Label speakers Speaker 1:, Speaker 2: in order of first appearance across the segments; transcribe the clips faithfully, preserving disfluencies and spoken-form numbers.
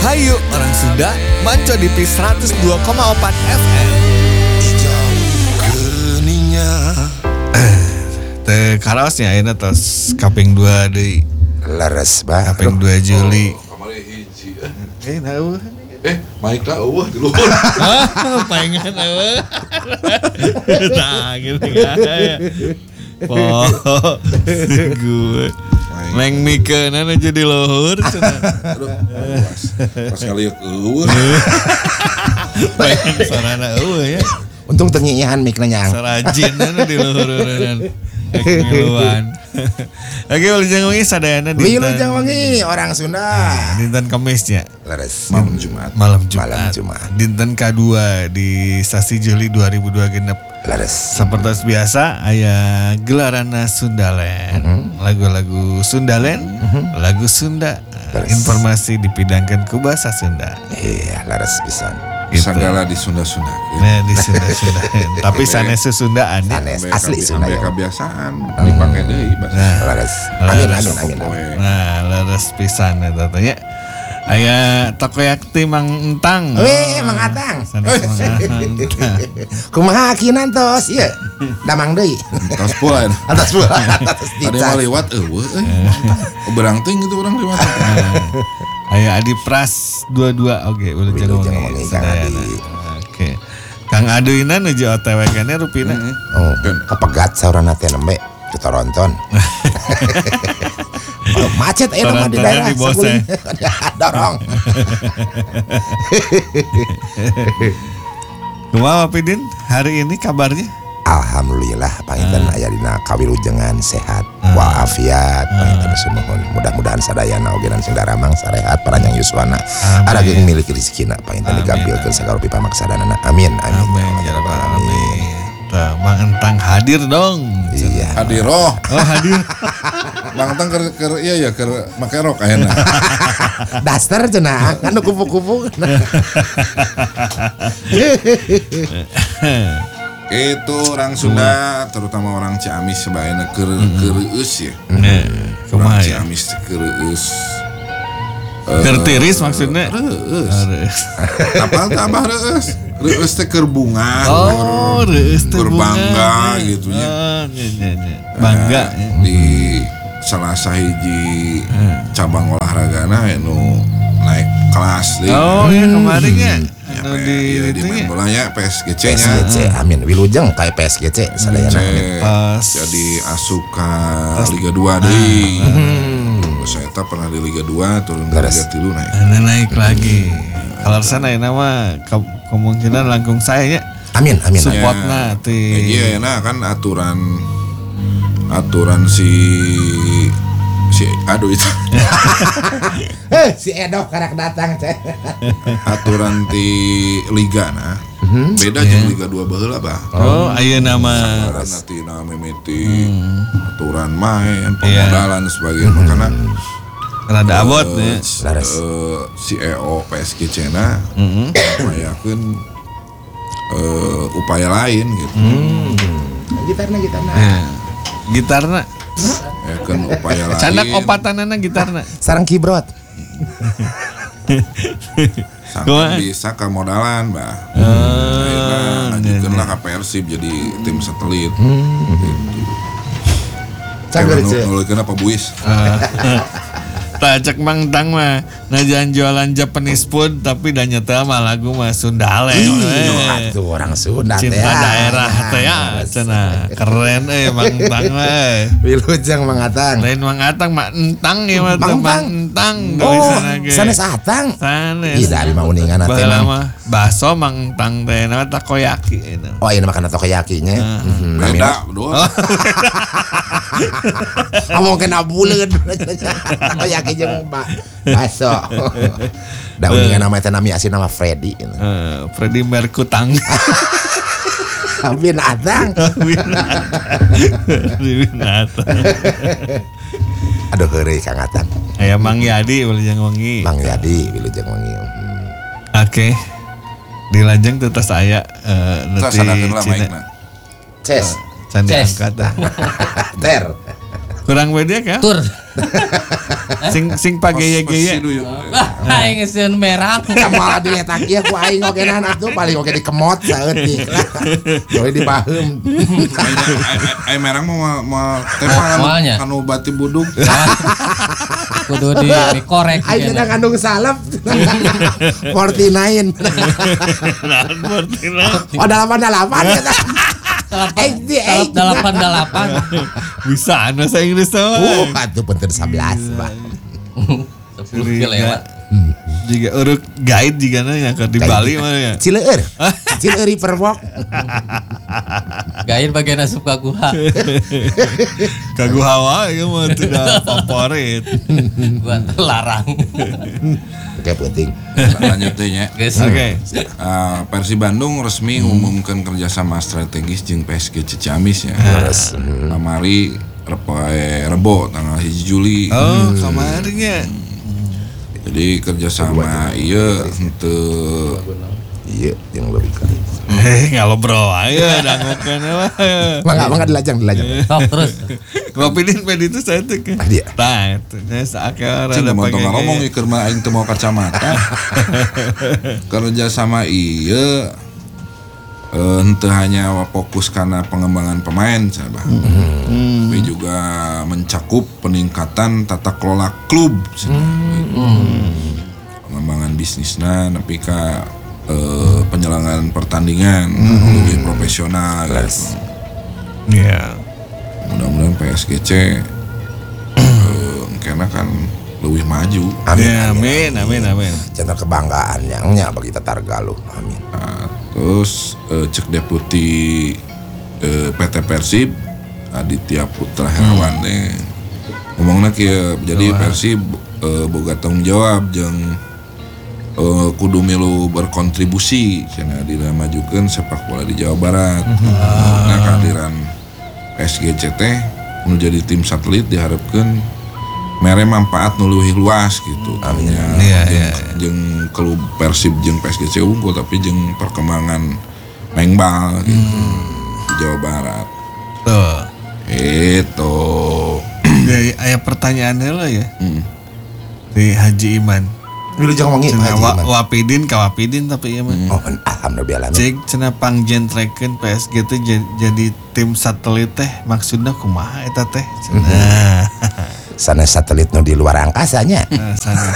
Speaker 1: Hayu orang Sunda, manco di P seratus dua koma empat F M.
Speaker 2: Ijau geuninnya.
Speaker 1: Teh karaosnya ayeuna tos kaping dua deui.
Speaker 2: Leres bah.
Speaker 1: Kaping dua Juli.
Speaker 3: Kamari hiji.
Speaker 1: Eh, nauh.
Speaker 3: Eh, maik lah eueuh di luhur.
Speaker 1: Ah, paengan eueuh. Tah, gitu kan. Oh, gue. Neng mikeunna jadi luhur cenah.
Speaker 3: Aduh, pas. Pas ngaliuk eueuh.
Speaker 1: Paengan sarana eueuh ya.
Speaker 2: Untung tenyihan mik nyang.
Speaker 1: Sarajinna di luhur-luhuran. Ngiluan. Oke, Wilujeng Wengi sadayana dinten.
Speaker 2: Wilujeng Wengi orang Sunda.
Speaker 1: Dinten Kemisnya.
Speaker 2: Leres.
Speaker 3: Malam Jumat.
Speaker 1: Malam Jumat.
Speaker 2: Malam Jumat.
Speaker 1: Dinten kedua di Sasi Juli dua ribu dua genep.
Speaker 2: Leres.
Speaker 1: Seperti biasa aya gelarana Sundalen. Mm-hmm. Lagu-lagu Sundalen, mm-hmm. lagu Sunda.
Speaker 2: Leres.
Speaker 1: Informasi dipidangkan ku bahasa Sunda.
Speaker 2: Iya, leres pisan.
Speaker 1: Gitu.
Speaker 3: Segala di Sunda-Sunda.
Speaker 1: Nah, di Sunda-Sunda. Tapi sanes Sundaan.
Speaker 2: Sanes asli Sunda.
Speaker 3: Sampai kebiasaan dipakai deui bahasa.
Speaker 2: Nah, leres. Amin amin amin.
Speaker 1: Nah, leres pisan eta teh nya. Aya takoyaki Mang Entang.
Speaker 2: Weh, Mang Atang. Kumaha kinan tos ieu? Damang deui.
Speaker 3: Tos puan.
Speaker 2: Atas pula. Atas
Speaker 3: Ada yang lewat eueuh euy. Berangting itu orang lewat.
Speaker 1: Aya Adi Pras dua puluh dua oge Wilujeng Wengi. Oke. Kang Aduina nuju O T W kene rupina.
Speaker 2: Oh, kepegat saurana teh nembe kita ronton. Oh, macet eh nama di daerah sebelum dorong.
Speaker 1: Kumaha Pidin hari ini kabarnya?
Speaker 2: Alhamdulillah panginten uh. aya dina kawilujengan sehat uh. walafiat panginten sumuhun mudah-mudahan sadayana ogenan sing daramang sarehat paranyang yuswana arageung milik rezekina panginten digampilkeun sagarupi pamaksadanana amin amin
Speaker 1: amin ya rabbal alamin. Tah Mang Entang hadir dong.
Speaker 2: Iya.
Speaker 3: Hadir roh.
Speaker 1: Oh hadir.
Speaker 3: Mang Entang keur keur iya ya keur make rok ayeuna.
Speaker 2: Daster cenah anu kupu-kupu.
Speaker 3: Itu orang Sunda terutama orang Ciamis sebaiknya keur kereus ya. Orang Ciamis kereus.
Speaker 1: Keur tiris maksudnya?
Speaker 3: Reus. Apal teh abah reus? Reus teh keur bunga.
Speaker 1: Oh, reus teh bunga.
Speaker 3: Berbangga gitu nya.
Speaker 1: Bangga
Speaker 3: di salah sahiji cabang olahragana anu naik kelas deui.
Speaker 1: Oh, iya kemarin ya.
Speaker 3: Anu di di main bolanya P S G C nya.
Speaker 2: P S G C amin wilujeng ka P S G C sadayana amin.
Speaker 3: Jadi asup ka Liga dua deui. Saya tak pernah di Liga dua turun ke Liga tiga naik.
Speaker 1: Nah, naik lagi. Kalau sana ya nama ke- kemungkinan langkung saya ya.
Speaker 2: Amin amin.
Speaker 1: Supportna teh.
Speaker 3: Iya, nah kan aturan aturan si si aduh itu.
Speaker 2: Eh si Edo karak datang teh.
Speaker 3: Aturan di liga nah. Mm-hmm. Beda yeah. jeung Liga dua baheula bah.
Speaker 1: Oh, aya nama
Speaker 3: nanti na mimiti hmm. aturan main, pemodalan yeah. sebagainya hmm. makanya
Speaker 1: rada uh, abot ya.
Speaker 3: Uh, si E O P S G C-na heeh upayakeun uh, upaya lain gitu.
Speaker 2: Hmm. Gitarna gitarna.
Speaker 1: Yeah. Gitarna.
Speaker 3: Ya kan upaya lain.
Speaker 1: Candak opatanana gitarna.
Speaker 2: Sareng kibrot.
Speaker 3: Sampai bisa ke modalan, Mbak.
Speaker 1: Uh,
Speaker 3: lanjutkan lah ke Persib jadi tim satelit.
Speaker 2: Hmm.
Speaker 3: Gitu.
Speaker 2: Cager itu.
Speaker 3: Nulikeun apa buis?
Speaker 1: Tak cek Mang Entang mah najan jualan Japanese food tapi da nyata mah lagu mah Sundalen.
Speaker 2: Iya, atuh orang Sunda teh.
Speaker 1: Cinta daerah teh ya cenah. Keren euy Mang Entang mah.
Speaker 2: Wilujeng Mang Atang.
Speaker 1: Lain Mang Atang mah Entang ya mah Mang Entang.
Speaker 2: Oh, sanes Atang.
Speaker 1: Sanes.
Speaker 2: Ih, dari mah uningan teh
Speaker 1: mah. Bakso Mang Entang teh nama takoyaki itu.
Speaker 2: Oh, ini makan takoyakinya.
Speaker 3: Beda doang.
Speaker 2: Ngomong kena buleun. Takoyaki jeung bakso. Da uningan nama teh nami asli nama Freddy.
Speaker 1: Heeh, Freddy Merkutang.
Speaker 2: Bin Atang.
Speaker 1: Bin Atang.
Speaker 2: Aduh heureuy Kang Atang.
Speaker 1: Aya Mang Yadi Wilujeng Wengi.
Speaker 2: Mang Yadi Wilujeng Wengi.
Speaker 1: Oke. Di lajeng teh tas aya uh,
Speaker 3: neuti Cina.
Speaker 2: Ces.
Speaker 1: Candi angkat.
Speaker 2: Ter.
Speaker 1: Kurang beda kan?
Speaker 4: Tur.
Speaker 1: Sing sing pagaya-gaya.
Speaker 4: Ah, aing geus merang.
Speaker 2: Malah diletak ieu ku aing ogenan atuh paling oge dikemot saeutik lah. Boleh dibaheum.
Speaker 3: Aing merang mau mau tema anu bati budug.
Speaker 4: Kudu di dikorek.
Speaker 2: Aing teh ngandung salep. empat puluh sembilan. Oh, delapan delapan eta.
Speaker 4: Salep delapan delapan.
Speaker 1: Bisa bahasa Inggris tuh.
Speaker 2: Uh, atuh punten sebelas, Pak.
Speaker 4: sepuluh kilo lewat.
Speaker 1: Jika urut guide jika nanya ke di Bali mana ya?
Speaker 2: Cileur. Cileur Riverwalk.
Speaker 4: Gain bagian asup ka guha.
Speaker 1: Kagu hawa itu mah tidak favorit.
Speaker 4: Gua terlarang.
Speaker 2: Oke, penting.
Speaker 3: Lanjut teh nya.
Speaker 1: Oke.
Speaker 3: Uh, Persib Bandung resmi ngumumkan kerjasama strategis jeung P S G Ciamis ya.
Speaker 2: Terus
Speaker 3: Kamari repoe Rebo tanggal hiji Juli.
Speaker 1: Oh, kamarnya.
Speaker 3: Jadi kerjasama iya untuk
Speaker 2: iya yang lebih kali.
Speaker 1: Eh, ngalobrol aja dangukeun lah.
Speaker 2: Mangga mangga dilajang dilajang.
Speaker 4: Sok terus.
Speaker 1: Ngopinin pedi itu saya tuh.
Speaker 2: Ah dia.
Speaker 1: Tah, itu nya saakar
Speaker 3: Cing
Speaker 1: ada
Speaker 3: mau
Speaker 1: pakai.
Speaker 3: ngomong ieu mah aing teu mau kacamata. Kerjasama iya eh, henteu hanya fokus karena pengembangan pemain sahabat.
Speaker 1: Hmm.
Speaker 3: Tapi juga mencakup peningkatan tata kelola klub.
Speaker 1: Hmm.
Speaker 3: Pengembangan bisnisnya nepi ka eh, penyelenggaraan pertandingan lebih profesional gitu.
Speaker 1: Iya.
Speaker 3: Mudah-mudahan P S G C eh, karena kan lebih maju.
Speaker 2: Amin.
Speaker 1: Ya, amin, amin, amin.
Speaker 2: Jangan kebanggaan yang bagi Tatar Galuh. Amin.
Speaker 3: Nah, terus eh, cek deputi eh, P T Persib Aditya Putra Herawan teh ngomongna kieu jadi Persib eh, boga tanggung jawab jeung eh, kudu milu berkontribusi cenah dina majukeun sepak bola di Jawa Barat. Nah, kehadiran P S G C teh nu jadi tim satelit diharapkeun mere manfaat nu leuwih luas gitu.
Speaker 2: Amin.
Speaker 3: Ya,
Speaker 1: Iya,
Speaker 3: jeung,
Speaker 1: iya.
Speaker 3: jeung klub Persib jeung P S G C unggul tapi jeung perkembangan mengbal gitu di Jawa Barat.
Speaker 1: Tuh.
Speaker 3: Itu.
Speaker 1: Ya, aya pertanyaannya lah ya.
Speaker 3: Hmm.
Speaker 1: Di Haji Iman.
Speaker 2: Lu jangan ngomongin
Speaker 1: Cenah
Speaker 2: Haji
Speaker 1: wa,
Speaker 2: Iman.
Speaker 1: wapidin ka wapidin tapi ieu mah.
Speaker 2: Oh, alhamdulillah.
Speaker 1: Cek cenah pangjentrekeun P S G teh jadi, jadi tim satelit teh maksudna kumaha eta teh? Cenah.
Speaker 2: Sana satelit nu di luar angkasanya.
Speaker 1: Nah, sana.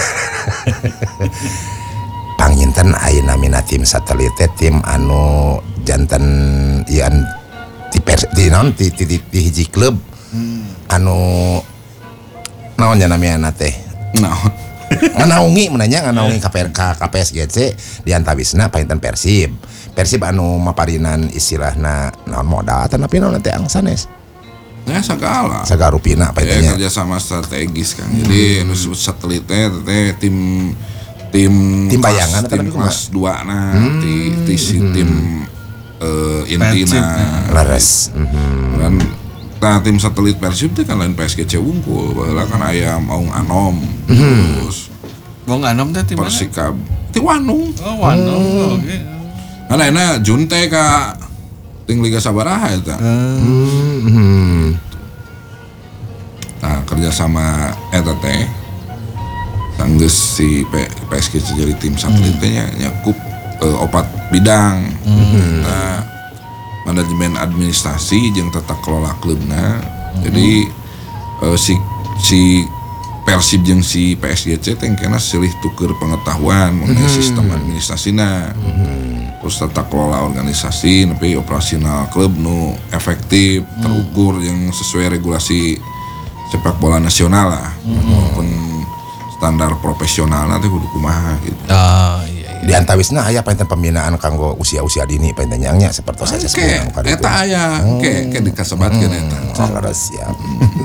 Speaker 2: Panginten ayeuna mina tim satelit teh tim anu janten ian di pers di non di, di, di, di hiji klub anu naonnya namanya teh
Speaker 3: Nah,
Speaker 2: nganaungi menanya nganaungi K P S G C di antawisna painten Persib Persib anu maparinan istilahna naon modal tapi naon teh angsanes
Speaker 3: ya segala.
Speaker 2: sagarupina
Speaker 3: Ya,
Speaker 2: paintennya
Speaker 3: kerjasama strategis kan. Jadi nu disebut satelit teh teh tim tim
Speaker 2: Tim
Speaker 3: kelas-
Speaker 2: bayangan atau
Speaker 3: tim
Speaker 2: tapi
Speaker 3: kelas dua nah ti, ti si tim eh, intina
Speaker 2: leres. Mhm.
Speaker 3: dan nah, tim satelit Persib itu kan lain P S G C unggul baheula kan aya Maung Anom terus
Speaker 1: Wong anom teh di mana?
Speaker 3: Persikab ti Wanung
Speaker 1: Oh, Wanung. Oke.
Speaker 3: kan lainnya Junte ka ting Liga Sabaraha eta
Speaker 2: Mhm.
Speaker 3: nah kerjasama eta teh sanggeus si P- PSG jadi tim satelit teh nya nyakup eh, opat bidang nah manajemen administrasi jeung tata kelola klubna jadi eh, si si Persib jeung si P S G C teh kena silih tuker pengetahuan mengenai sistem administrasina terus tata kelola organisasi nepi operasional klub nu efektif terukur yang sesuai regulasi sepak bola nasional lah maupun standar profesional nanti kudu kumaha gitu.
Speaker 4: Oh iya.
Speaker 2: Di antawisna aya painten pembinaan kanggo usia-usia dini painten nya seperti saya
Speaker 3: Oke,
Speaker 2: sebutkan
Speaker 3: eta aya, oke, oke dikasebatkeun eta.
Speaker 2: Oh, leres siap.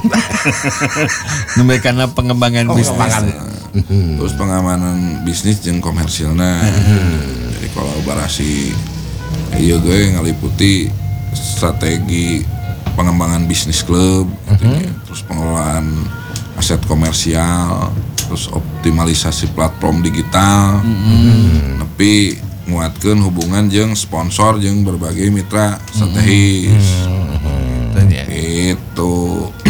Speaker 1: Nembe kana pengembangan bisnis.
Speaker 3: Terus pengamanan bisnis jeung komersilna. Jadi kolaborasi ieu ge ngaliputi strategi pengembangan bisnis klub, gitu ya. Terus pengelolaan aset komersial, terus optimalisasi platform digital, tapi nguatkeun hubungan jeung sponsor jeung berbagai mitra strategis. Gitu. Nah,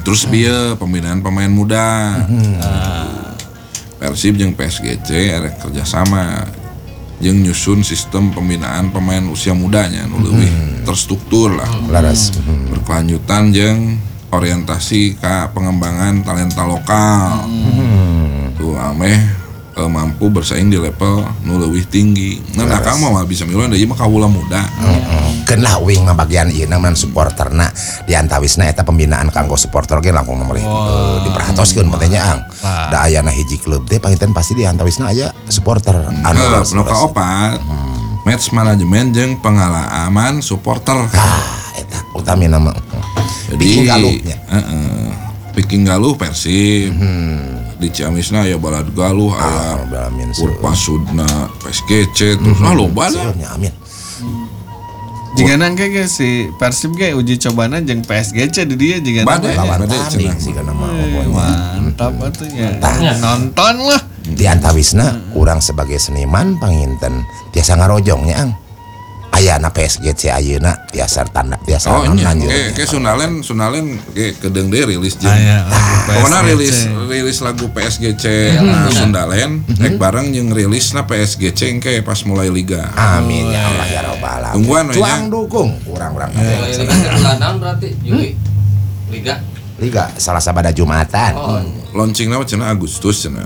Speaker 3: Terus bieu pembinaan pemain muda. Persib jeung P S G C ada kerjasama jeung nyusun sistem pembinaan pemain usia mudanya nu leuwih terstruktur lah.
Speaker 2: Laras.
Speaker 3: Berkelanjutan jeung orientasi ke pengembangan talenta lokal. Tuh ameh eh, mampu bersaing di level nu leuwih tinggi. Nah, Kang mah bisa miluan deui mah kawula muda.
Speaker 2: Keun lah wing mah bagian ieu naman supporterna di antawisna eta pembinaan kanggo supporter ge langkung nomor oh. diperhatoskeun pentingnya ang. Da ayana hiji klub teh panginten pasti di antawisna aya supporter anu
Speaker 3: nu kaopat match manajemen jeung pengalaman supporter.
Speaker 2: Ah eta utami nama.
Speaker 3: Jadi
Speaker 2: bikin galuhnya.
Speaker 3: Heeh. Bikin galuh Persib. Di Ciamisna aya Balad Galuh, aya Purpasudna P S G C terus ah loba da.
Speaker 2: Amin.
Speaker 1: Jika nangke ge si Persib ge uji cobana jeung P S G C di dia jika
Speaker 3: Bade
Speaker 2: lawan
Speaker 3: bade
Speaker 2: tanding sih kana mah
Speaker 1: mantap atuh nya. Nonton lah.
Speaker 2: Di antawisna urang sebagai seniman panginten tiasa ngarojongnya ang. Ayana P S G C ayeuna tiasa tanda tiasa
Speaker 3: oh,
Speaker 2: non
Speaker 3: iya.
Speaker 2: lanjut.
Speaker 3: Ke ke Sunalen Sunalen ke kedeung deui rilis jeung. Pokona rilis rilis lagu P S G C nah, Sundalen ek bareng jeung rilisna P S G C engke pas mulai liga.
Speaker 2: Amin ya Allah ya rabbal alamin.
Speaker 3: Tungguan we nya.
Speaker 2: Cuang dukung urang-urang
Speaker 4: Mulai liga terkenal berarti Juli. Liga.
Speaker 2: Liga salah sabada Jumatan.
Speaker 4: Oh.
Speaker 3: Launchingna cenah Agustus cenah.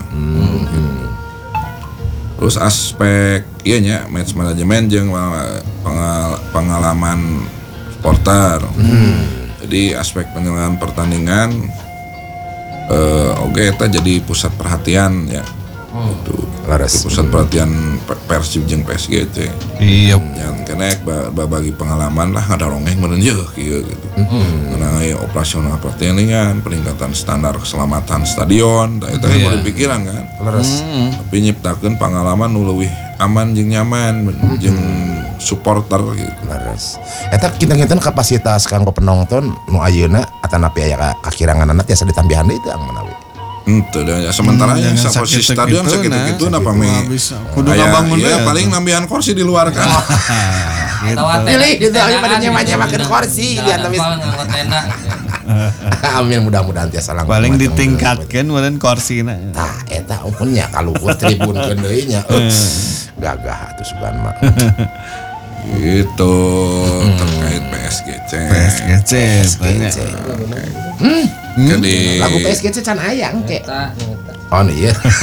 Speaker 3: Terus aspek iya nya match manajemen jeung pengal- pengalaman supporter. Jadi aspek penyelenggaraan pertandingan eh oke eta jadi pusat perhatian ya. Itu
Speaker 2: Laras.
Speaker 3: pusat perhatian Persib jeung P S G C.
Speaker 1: Iya.
Speaker 3: Yang kenek bagi pengalaman lah ada rongeng meureun yeuh kieu gitu. Mengenai operasional pertandingan, peningkatan standar keselamatan stadion, tah eta yeah. dipikiran kan.
Speaker 2: Leres.
Speaker 3: Tapi nyiptakeun pengalaman nu leuwih aman jeung nyaman jeung supporter gitu.
Speaker 2: Leres. Eta kinten-kinten kapasitas kanggo penonton nu ayeuna atanapi aya kakiranganna tiasa ditambihan deui teh ang manawi.
Speaker 3: Ente dah ya sementara yang
Speaker 1: Jangan
Speaker 3: saposisi
Speaker 1: sakit
Speaker 3: stadion
Speaker 1: gitu,
Speaker 3: segitu-gitu
Speaker 1: nah.
Speaker 3: napa
Speaker 1: Sakitu
Speaker 3: mi
Speaker 1: mah bisa. Kudu
Speaker 3: aya
Speaker 1: ngabangun
Speaker 3: iya
Speaker 1: deh.
Speaker 3: paling nambihan kursi di luar kan.
Speaker 4: Atau ate.
Speaker 2: Pilih gitu aja pada nyewa-nyewakeun kursi di antamis.
Speaker 4: Nganggo tenda.
Speaker 2: Amin mudah-mudahan tiasa langkung.
Speaker 1: Paling ditingkatkan meureun korsina.
Speaker 2: Tah eta umpunnya kaluhur tribunkeun deui nya. Gagah atuh sugan mah.
Speaker 3: Gitu terkait P S G C.
Speaker 1: P S G C tanya.
Speaker 2: Hmm.
Speaker 3: Jadi
Speaker 2: Lagu P S G C can aya engke.
Speaker 4: Eta, eta.
Speaker 2: Oh iya.